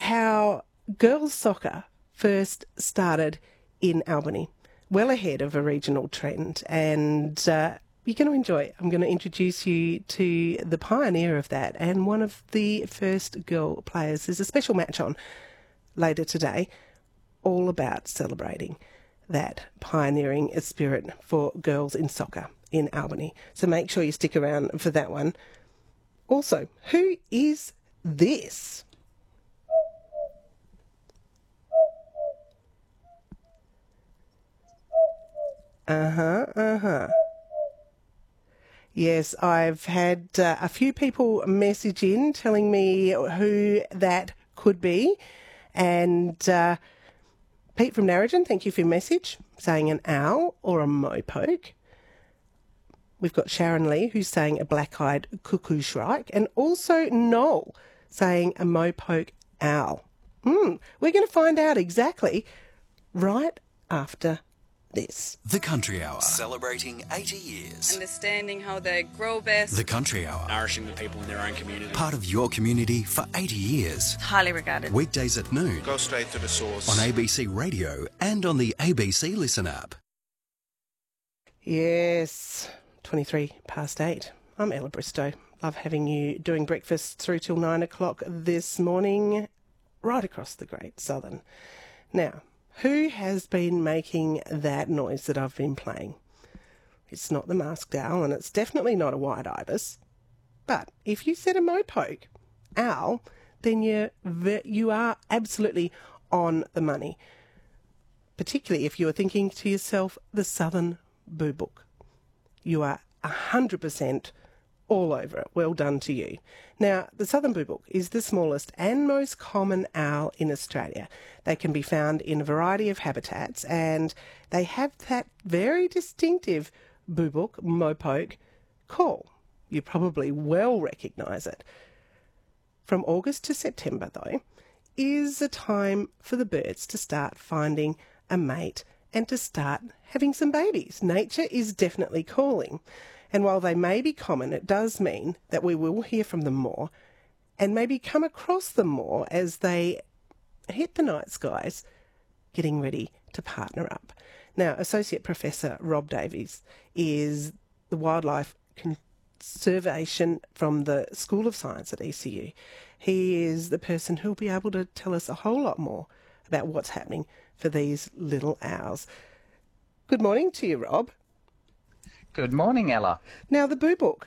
how girls' soccer first started in Albany, well ahead of a regional trend. And you're going to enjoy it. I'm going to introduce you to the pioneer of that and one of the first girl players. There's a special match on later today, all about celebrating that pioneering spirit for girls in soccer in Albany. So make sure you stick around for that one. Also, who is this? Yes, I've had a few people message in telling me who that could be. And Pete from Narrogin, thank you for your message, saying an owl or a mopoke. We've got Sharon Lee, who's saying a black-eyed cuckoo shrike, and also Noel saying a mopoke owl. We're going to find out exactly right after this. The Country Hour, celebrating 80 years. Understanding how they grow best. The Country Hour, nourishing the people in their own community. part of your community for 80 years. Highly regarded. Weekdays at noon. Go straight to the source. On ABC Radio and on the ABC Listen app. Yes, 8:23. I'm Ella Bristow. Love having you doing breakfast through till 9 o'clock this morning, right across the Great Southern. Now, who has been making that noise that I've been playing? It's not the masked owl, and it's definitely not a white ibis. But if you said a mopoke owl, then you are absolutely on the money. Particularly if you are thinking to yourself, the Southern Boobook. You are 100% all over it. Well done to you. Now, the Southern Boobook is the smallest and most common owl in Australia. They can be found in a variety of habitats, and they have that very distinctive boobook, mopoke, call. You probably well recognise it. From August to September, though, is a time for the birds to start finding a mate and to start having some babies. Nature is definitely calling. And while they may be common, it does mean that we will hear from them more and maybe come across them more as they hit the night skies, getting ready to partner up. Now, Associate Professor Rob Davies is the Wildlife Conservation from the School of Science at ECU. He is the person who'll be able to tell us a whole lot more about what's happening for these little owls. Good morning to you, Rob. Good morning, Ella. Now, the boobook,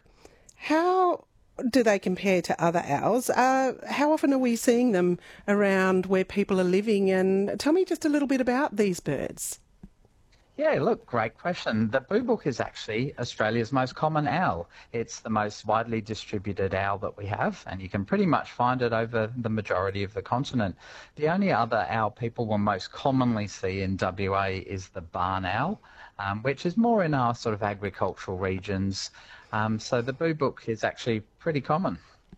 how do they compare to other owls? How often are we seeing them around where people are living? And tell me just a little bit about these birds. Yeah, look, great question. The boobook is actually Australia's most common owl. It's the most widely distributed owl that we have, and you can pretty much find it over the majority of the continent. The only other owl people will most commonly see in WA is the barn owl, which is more in our sort of agricultural regions. So the boobook is actually pretty common.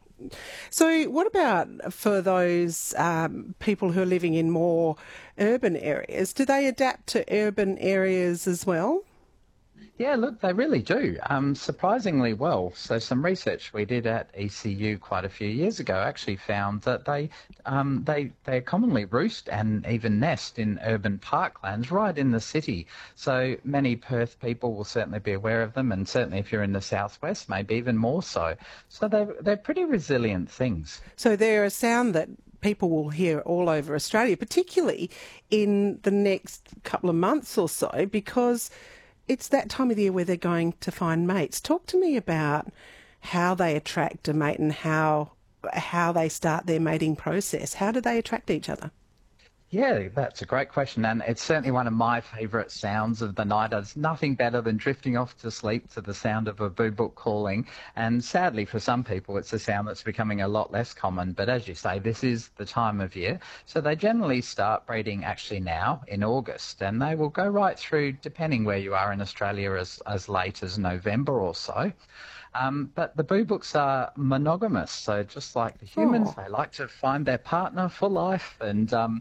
So what about for those people who are living in more urban areas? Do they adapt to urban areas as well? Yeah, look, they really do, surprisingly well. So some research we did at ECU quite a few years ago actually found that they commonly roost and even nest in urban parklands right in the city. So many Perth people will certainly be aware of them, and certainly if you're in the southwest, maybe even more so. So they're pretty resilient things. So they're a sound that people will hear all over Australia, particularly in the next couple of months or so, because it's that time of the year where they're going to find mates. Talk to me about how they attract a mate and how they start their mating process. How do they attract each other? Yeah, that's a great question, and it's certainly one of my favourite sounds of the night. There's nothing better than drifting off to sleep to the sound of a boobook calling, and sadly for some people it's a sound that's becoming a lot less common, but as you say, this is the time of year. So they generally start breeding actually now in August, and they will go right through, depending where you are in Australia, as late as November or so. But the boobooks are monogamous, so just like the humans, they like to find their partner for life, and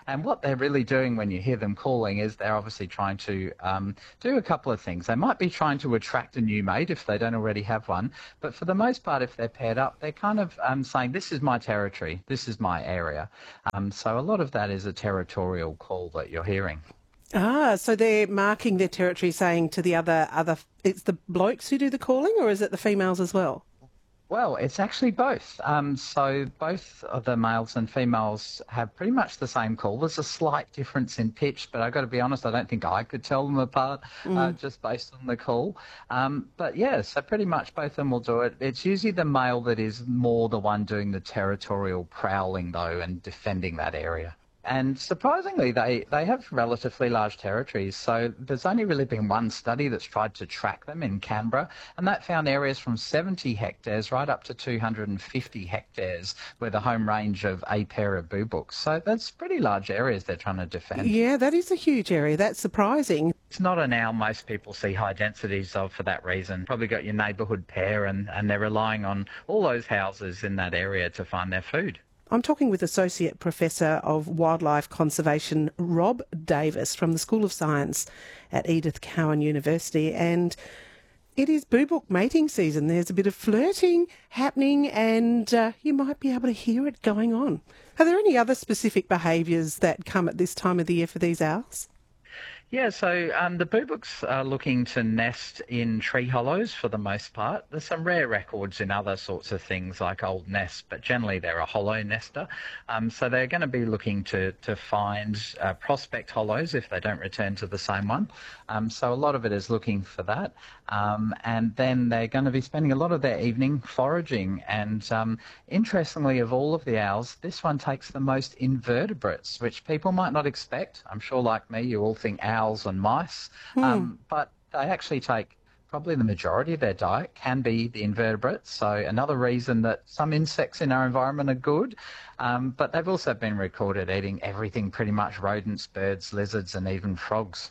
And what they're really doing when you hear them calling is they're obviously trying to do a couple of things. They might be trying to attract a new mate if they don't already have one, but for the most part, if they're paired up, they're kind of saying, this is my territory, this is my area. So a lot of that is a territorial call that you're hearing. Ah, so they're marking their territory, saying to the other, it's the blokes who do the calling, or is it the females as well? Well, it's actually both. So both of the males and females have pretty much the same call. There's a slight difference in pitch, but I've got to be honest, I don't think I could tell them apart just based on the call. But yeah, so pretty much both of them will do it. It's usually the male that is more the one doing the territorial prowling, though, and defending that area. And surprisingly, they have relatively large territories. So there's only really been one study that's tried to track them in Canberra, and that found areas from 70 hectares right up to 250 hectares were the home range of a pair of booboks. So that's pretty large areas they're trying to defend. Yeah, that is a huge area. That's surprising. It's not an owl most people see high densities of for that reason. Probably got your neighbourhood pair, and they're relying on all those houses in that area to find their food. I'm talking with Associate Professor of Wildlife Conservation Rob Davis from the School of Science at Edith Cowan University, and it is boobook mating season. There's a bit of flirting happening, and you might be able to hear it going on. Are there any other specific behaviours that come at this time of the year for these owls? Yeah, so the booboks are looking to nest in tree hollows for the most part. There's some rare records in other sorts of things like old nests, but generally they're a hollow nester. So they're going to be looking to find prospect hollows if they don't return to the same one. So a lot of it is looking for that. And then they're going to be spending a lot of their evening foraging. And interestingly, of all of the owls, this one takes the most invertebrates, which people might not expect. I'm sure, like me, you all think owls and mice, but they actually take probably the majority of their diet can be the invertebrates. So another reason that some insects in our environment are good, but they've also been recorded eating everything pretty much: rodents, birds, lizards, and even frogs.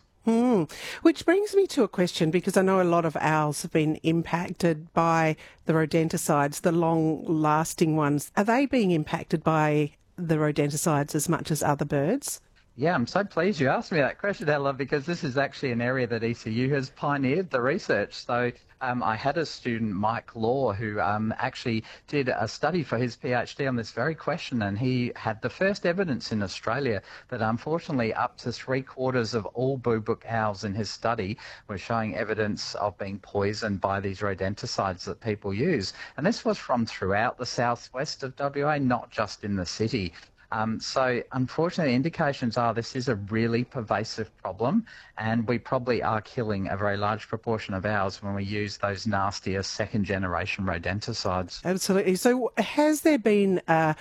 Which brings me to a question, because I know a lot of owls have been impacted by the rodenticides, the long-lasting ones. Are they being impacted by the rodenticides as much as other birds? Yeah, I'm so pleased you asked me that question, Ella, because this is actually an area that ECU has pioneered the research. So I had a student, Mike Law, who actually did a study for his PhD on this very question, and he had the first evidence in Australia that unfortunately up to 3/4 of all boobook owls in his study were showing evidence of being poisoned by these rodenticides that people use. And this was from throughout the southwest of WA, not just in the city. So unfortunately, indications are this is a really pervasive problem, and we probably are killing a very large proportion of owls when we use those nastier second-generation rodenticides. Absolutely. So has there been a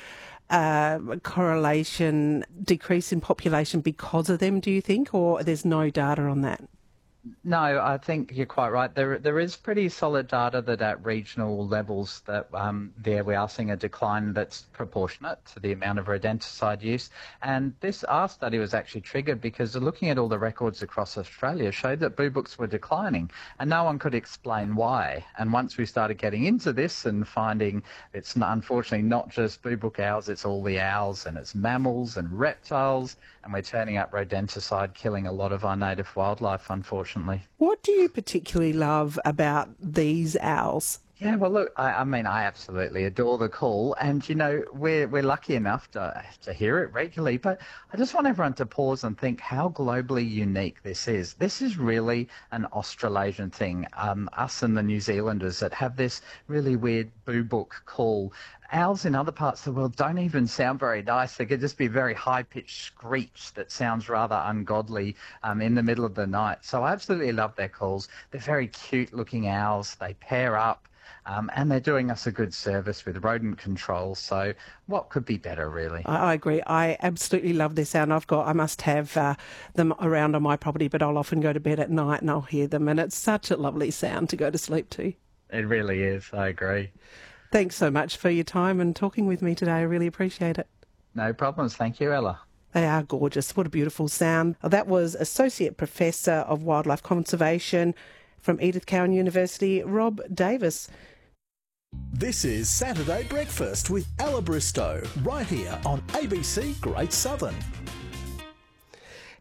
correlation, decrease in population because of them, do you think, or there's no data on that? No, I think you're quite right. There is pretty solid data that at regional levels that there we are seeing a decline that's proportionate to the amount of rodenticide use. And our study was actually triggered because looking at all the records across Australia showed that boobooks were declining, and no one could explain why. And once we started getting into this and finding it's unfortunately not just boobook owls, it's all the owls and it's mammals and reptiles, and we're turning up rodenticide killing a lot of our native wildlife, unfortunately. What do you particularly love about these owls? Yeah, well, look, I mean, I absolutely adore the call, and you know, we're lucky enough to hear it regularly. But I just want everyone to pause and think how globally unique this is. This is really an Australasian thing. Us and the New Zealanders that have this really weird boobook call. Owls in other parts of the world don't even sound very nice. They could just be a very high-pitched screech that sounds rather ungodly in the middle of the night. So I absolutely love their calls. They're very cute-looking owls. They pair up. And they're doing us a good service with rodent control. So what could be better, really? I agree. I absolutely love their sound. I must have them around on my property, but I'll often go to bed at night and I'll hear them. And it's such a lovely sound to go to sleep to. It really is. I agree. Thanks so much for your time and talking with me today. I really appreciate it. No problems. Thank you, Ella. They are gorgeous. What a beautiful sound. That was Associate Professor of Wildlife Conservation from Edith Cowan University, Rob Davis. This is Saturday Breakfast with Ella Bristow, right here on ABC Great Southern.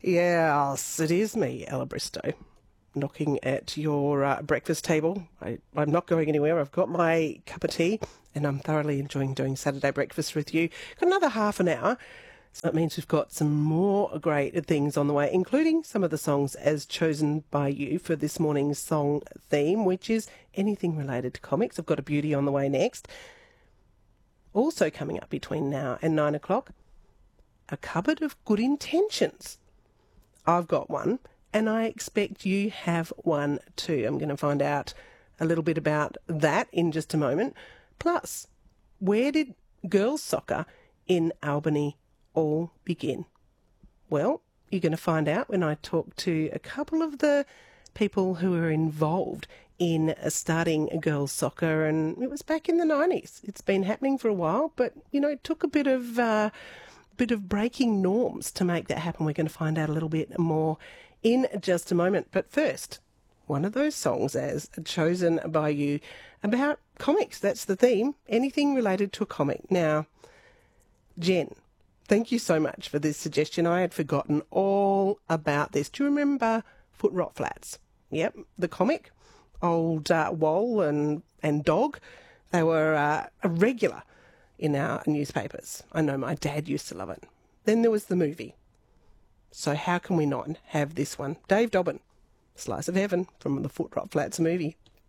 Yes, it is me, Ella Bristow, knocking at your breakfast table. I'm not going anywhere. I've got my cup of tea and I'm thoroughly enjoying doing Saturday breakfast with you. Got another half an hour, so that means we've got some more great things on the way, including some of the songs as chosen by you for this morning's song theme, which is anything related to comics. I've got a beauty on the way next. Also coming up between now and 9 o'clock, a cupboard of good intentions. I've got one, and I expect you have one too. I'm going to find out a little bit about that in just a moment. Plus, where did girls' soccer in Albany all begin? Well, you're going to find out when I talk to a couple of the people who are involved in starting girls' soccer, and it was back in the 90s. It's been happening for a while, but, it took a bit of breaking norms to make that happen. We're going to find out a little bit more in just a moment. But first, one of those songs as chosen by you about comics. That's the theme. Anything related to a comic. Now, Jen, thank you so much for this suggestion. I had forgotten all about this. Do you remember Foot Rot Flats? Yep, the comic. Old Wall and Dog. They were a regular in our newspapers. I know my dad used to love it. Then there was the movie. So how can we not have this one? Dave Dobbin, Slice of Heaven from the Foot Rot Flats movie.